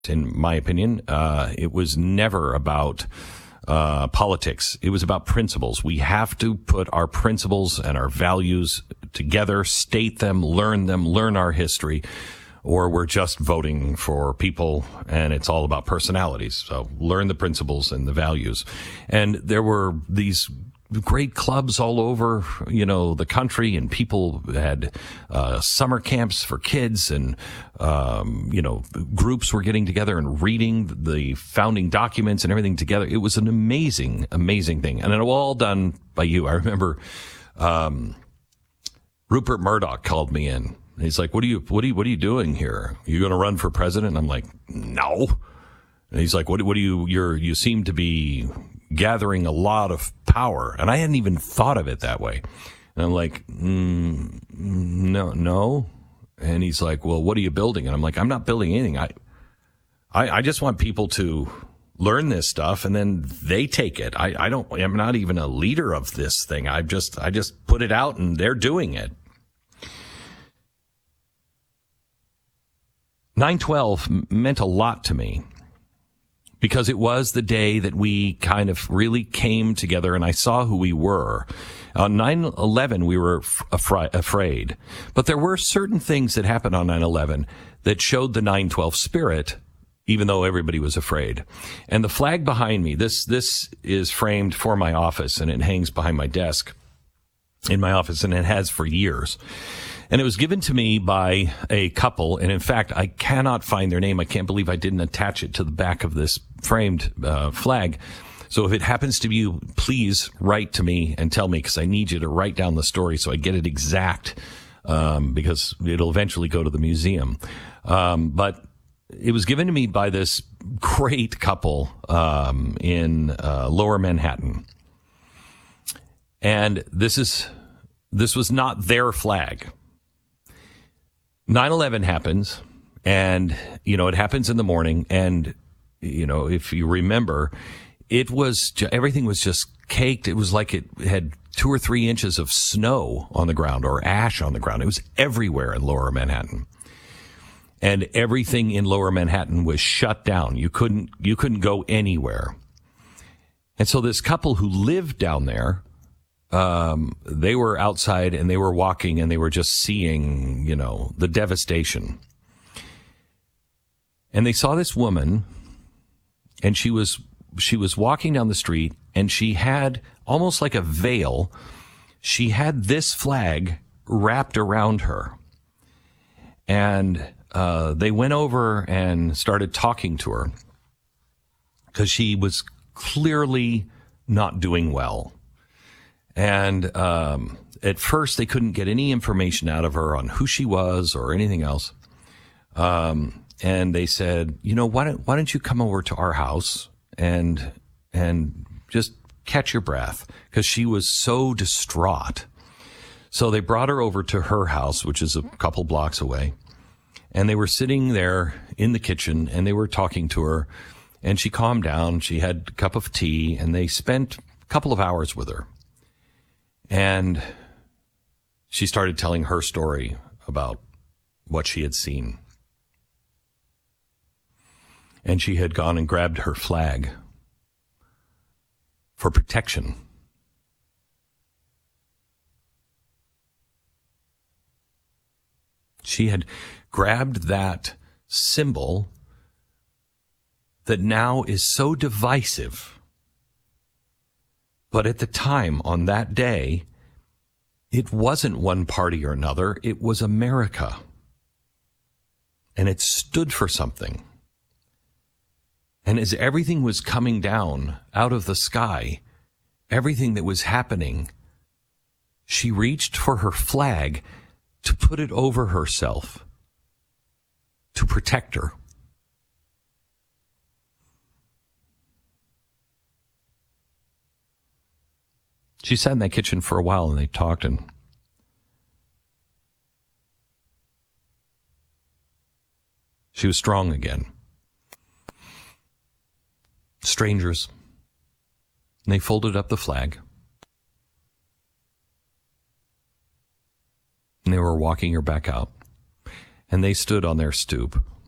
in my opinion. It was never about politics. It was about principles. We have to put our principles and our values together, state them, learn our history, or we're just voting for people and it's all about personalities. So learn the principles and the values. And there were these great clubs all over, the country, and people had summer camps for kids, and groups were getting together and reading the founding documents and everything together. It was an amazing, amazing thing, and it was all done by you. I remember Rupert Murdoch called me in. He's like, "What are you doing here? You going to run for president?" And I'm like, "No." And he's like, "What do you seem to be gathering a lot of power." And I hadn't even thought of it that way. And I'm like, no. And he's like, "Well, what are you building?" And I'm like, "I'm not building anything. I just want people to learn this stuff and then they take it. I'm not even a leader of this thing. I just put it out and they're doing it." 9/12 meant a lot to me, because it was the day that we kind of really came together and I saw who we were. On 9/11, we were afraid. But there were certain things that happened on 9/11 that showed the 9/12 spirit, even though everybody was afraid. And the flag behind me, this is framed for my office, and it hangs behind my desk in my office, and it has for years. And it was given to me by a couple, and in fact, I cannot find their name. I can't believe I didn't attach it to the back of this framed flag. So if it happens to you, please write to me and tell me, because I need you to write down the story so I get it exact, because it'll eventually go to the museum. But it was given to me by this great couple in Lower Manhattan. And this was not their flag. 9/11 happens, and, it happens in the morning. And, if you remember, everything was just caked. It was like it had 2 or 3 inches of snow on the ground, or ash on the ground. It was everywhere in Lower Manhattan. And everything in Lower Manhattan was shut down. You couldn't go anywhere. And so this couple who lived down there, they were outside and they were walking and they were just seeing, the devastation. And they saw this woman, and she was walking down the street, and she had almost like a veil. She had this flag wrapped around her. And they went over and started talking to her, because she was clearly not doing well. And at first, they couldn't get any information out of her on who she was or anything else. And they said, why don't you come over to our house and just catch your breath, because she was so distraught. So they brought her over to her house, which is a couple blocks away. And they were sitting there in the kitchen, and they were talking to her, and she calmed down. She had a cup of tea, and they spent a couple of hours with her. And she started telling her story about what she had seen. And she had gone and grabbed her flag for protection. She had grabbed that symbol that now is so divisive. But at the time, on that day, it wasn't one party or another. It was America. And it stood for something. And as everything was coming down out of the sky, everything that was happening, she reached for her flag to put it over herself, to protect her. She sat in that kitchen for a while, and they talked, and she was strong again. Strangers. And they folded up the flag. And they were walking her back out. And they stood on their stoop.